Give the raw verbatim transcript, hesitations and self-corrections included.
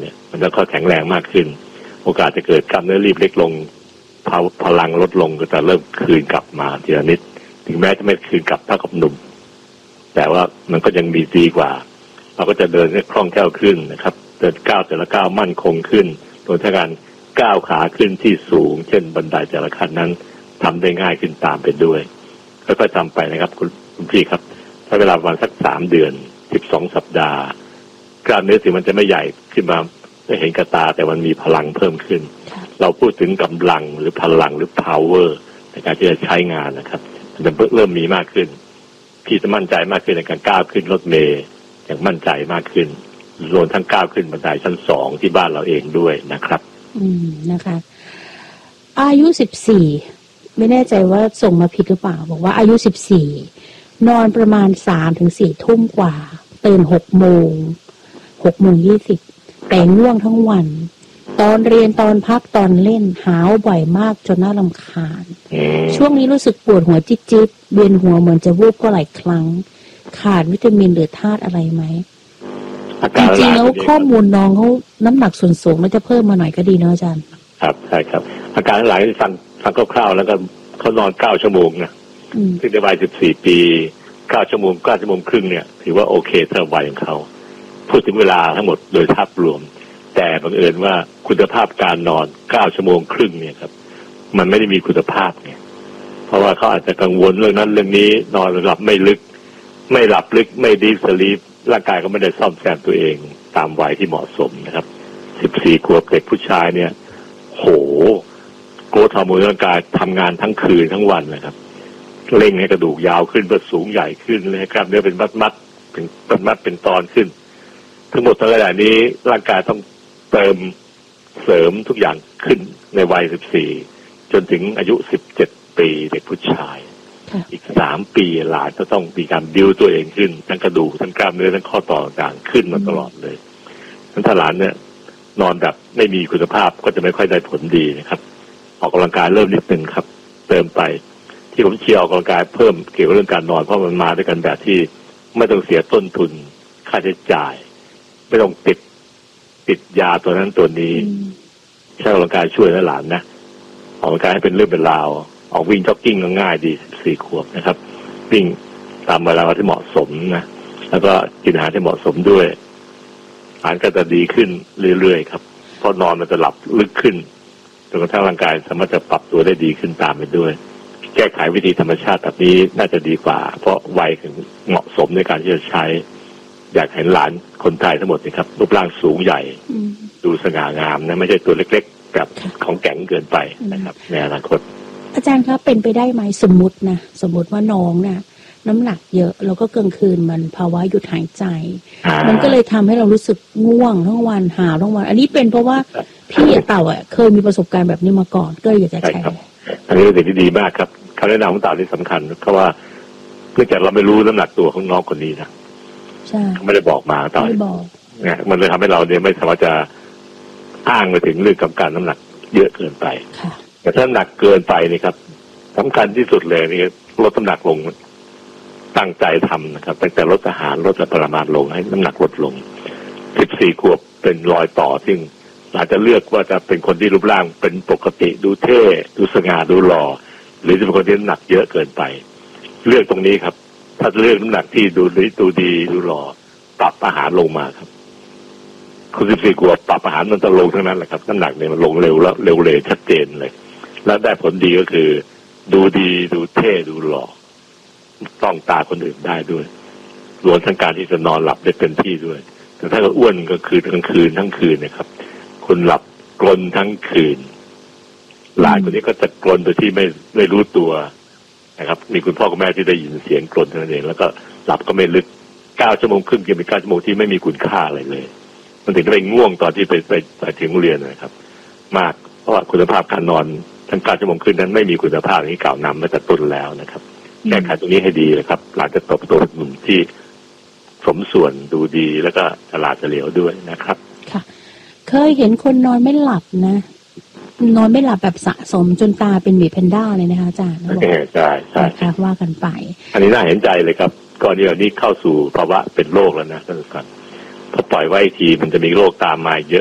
เนี่ยมันจะค่อยแข็งแรงมากขึ้นโอกาสจะเกิดกล้ามเนื้อรีบเล็กลงพลังลดลงก็จะเริ่มคืนกลับมาทีละนิดถึงแม้จะไม่คืนกลับเท่ากับหนุ่มแต่ว่ามันก็ยังมีดีกว่าเราก็จะเดินได้คล่องแคล่วขึ้นนะครับเดินก้าวแต่ละก้าวมั่นคงขึ้นโดยการก้าวขาขึ้นที่สูงเช่นบันไดแต่ละขั้นนั้นทำได้ง่ายขึ้นตามไปด้วยค่อยๆทำไปนะครับคุณคุณพี่ครับใช้เวลาประมาณสักสามเดือนสิบสองสัปดาห์กล้ามเนื้อถึงมันจะไม่ใหญ่ขึ้นมาไม่เห็นกระตาแต่มันมีพลังเพิ่มขึ้นเราพูดถึงกำลังหรือพลังหรือ power ในการที่จะใช้งานนะครับมันจะเริ่มมีมากขึ้นพี่จะมั่นใจมากขึ้นในการก้าวขึ้นรถเมล์อย่างมั่นใจมากขึ้นรวมทั้งก้าวขึ้นบันไดชั้นสองที่บ้านเราเองด้วยนะครับอืมนะคะอายุสิบสี่ไม่แน่ใจว่าส่งมาผิดหรือเปล่าบอกว่าอายุสิบสี่นอนประมาณสามถึงสี่ทุ่มกว่าตื่นหกโมงหกโมงยี่สิบแต่ง่วงทั้งวันตอนเรียนตอนพักตอนเล่นหาวบ่อยมากจนน่ารำคาญช่วงนี้รู้สึกปวดหัวจิ๊ดๆเวียนหัวเหมือนจะวูบก็หลายครั้งขาดวิตามินหรือธาตุอะไรไหมจริงๆแล้วข้อมูลน้องเขาน้ำหนักส่วนสูงมันจะเพิ่มมาหน่อยก็ดีเนาะอาจารย์ครับใช่ครับอาการหลายฟังฟังคร่าวๆแล้วก็เขานอนเก้าชั่วโมงนะซึ่งในวัยสิบสี่ปีเก้าชั่วโมงเก้าชั่วโมงครึ่งเนี่ยถือว่าโอเคสำหรับวัยของเขาพูดถึงเวลาทั้งหมดโดยภาพรวมแต่บังเอิญว่าคุณภาพการนอนเก้าชั่วโมงครึ่งเนี่ยครับมันไม่ได้มีคุณภาพเนี่ยเพราะว่าเขาอาจจะกังวลเรื่องนั้นเรื่องนี้นอนหลับไม่ลึกไม่หลับลึกไม่ดีสลีปร่างกายก็ไม่ได้ซ่อมแซมตัวเองตามวัยที่เหมาะสมนะครับสิบสี่ขวบเด็กผู้ชายเนี่ยโหโกรทฮอร์โมนร่างกายทำงานทั้งคืนทั้งวันนะครับเร่งให้กระดูกยาวขึ้นเพื่อสูงใหญ่ขึ้นเลยให้กล้ามเนื้อเป็นมัดมัดเป็นเป็นมัดเป็นตอนขึ้นทั้งหมดทั้งหลายนี้ร่างกายต้องเติมเสริมทุกอย่างขึ้นในวัยสิบสี่จนถึงอายุสิบเจ็ดปีเด็กผู้ชายอีกสามปีหลานจะต้องมีการบิ้วตัวเองขึ้นทั้งกระดูกทั้งกล้ามเนื้อทั้งข้อต่อต่างๆขึ้นมาตลอดเลยทั้งถ้าหลานเนี่ยนอนแบบไม่มีคุณภาพก็จะไม่ค่อยได้ผลดีนะครับออกกำลังกายเริ่มนิดนึงครับเติมไปที่ผมเชียร์ออกกำลังกายเพิ่มเกี่ยวกับเรื่องการนอนเพราะมันมาด้วยกันแบบที่ไม่ต้องเสียต้นทุนค่าใช้จ่ายไม่ต้องติดติดยาตัวนั้นตัวนี้ใช้ออกกำลังกายช่วยหลานนะออกกำลังกายให้เป็นเรื่องเป็นราวออกวิ่งจ็อกกิ้งก็ง่ายดีสี่ขวบนะครับวิ่งตามเวลาที่เหมาะสมนะแล้วก็กินอาหารที่เหมาะสมด้วยอาหารก็จะดีขึ้นเรื่อยๆครับเพราะนอนมันจะหลับลึกขึ้นจนกระทั่งร่างกายสามารถจะปรับตัวได้ดีขึ้นตามไปด้วยแก้ไขวิธีธรรมชาติแบบนี้น่าจะดีกว่าเพราะวัยถึงเหมาะสมในการที่จะใช้อยากเห็นหลานคนไทยทั้งหมดนะครับรูปร่างสูงใหญ่ดูสง่างามนะไม่ใช่ตัวเล็กๆแบบของแข็งเกินไปนะครับในอนาคตอาจารย์ครับเป็นไปได้ไหมสมมุตินะสมมุติว่าน้องนะน้ำหนักเยอะแล้วก็กลางคืนมันภาวะหยุดหายใจมันก็เลยทำให้เรารู้สึกง่วงทั้งวันหาวทั้งวันอันนี้เป็นเพราะว่าพี่เต่าอ่ะเคยมีประสบการณ์แบบนี้มาก่อนก็เลยอยากจะใช้อันนี้เป็นสิ่งที่ดีมากครับคำแนะนำของเต่าที่สำคัญเพราะว่าเนื่องจากเราไม่รู้น้ำหนักตัวของน้องคนนี้นะใช่เขาไม่ได้บอกมาเต่าไม่บอกเนี่ยมันเลยทำให้เราเนี่ยไม่สามารถจะอ้างไปถึงเรื่องกำกับน้ำหนักเยอะเกินไปแต่ถ้าหนักเกินไปนี่ครับสำคัญที่สุดเลยนี่ลดน้ำหนักลงตั้งใจทำนะครับตั้งแต่ลดอาหารลดปริมาณลงให้น้ำหนักลดลงสิบสี่ขวบเป็นรอยต่อซึ่งอาจจะเลือกว่าจะเป็นคนที่รูปร่างเป็นปกติดูเท่ดูสง่าดูหล่อหรือจะเป็นคนที่น้ำหนักเยอะเกินไปเลือกตรงนี้ครับถ้าเลือกน้ำหนักที่ดูดีดูดีดูหล่อปรับอาหารลงมาครับคนสิบสี่ขวบปรับอาหารมันจะลงทั้งนั้นแหละครับน้ำหนักเนี่ยมันลงเร็วแล้วเร็วเลยชัดเจนเลยแล้วได้ผลดีก็คือดูดีดูเท่ดูหล่อต้องตาคนอื่นได้ด้วยรวมทั้งการที่จะนอนหลับได้เต็มที่ด้วยแต่ถ้าเกิดอ้วนก็คือทั้งคืนทั้งคืนนะครับคุณหลับกลนทั้งคืนหลายคนนี้ก็จะกลนโดยที่ไม่ไม่รู้ตัวนะครับมีคุณพ่อคุณแม่ที่ได้ยินเสียงกลนเท่านั้นเองแล้วก็หลับก็ไม่ลึกเก้าชั่วโมงครึ่งยังเป็นเก้าชั่วโมงที่ไม่มีคุณค่าอะไรเลยมันถึงได้ไปง่วงตอนที่ไปไปไปถึงโรงเรียนนะครับมากเพราะว่าคุณภาพการนอนทั้งเก้าชั่วโมงครึ่งนั้นไม่มีคุณภาพอย่างที่กล่าวนำมาแต่ต้นแล้วนะครับแก้ไขตรงนี้ให้ดีนะครับหลานจะโตโตหนุ่มที่สมส่วนดูดีแล้วก็ฉลาดเฉลียวด้วยนะครับค่ะเคยเห็นคนนอนไม่หลับนะนอนไม่หลับแบบสะสมจนตาเป็นหมีแพนด้าเลยนะคะอาจารย์ใช่ใช่ใช่ค่ะว่ากันไปอันนี้น่าเห็นใจเลยครับก่อนที่เรานี้เข้าสู่ภาวะเป็นโรคแล้วนะท่านผู้ชมพอปล่อยไว้ทีมันจะมีโรคตามมาเยอะ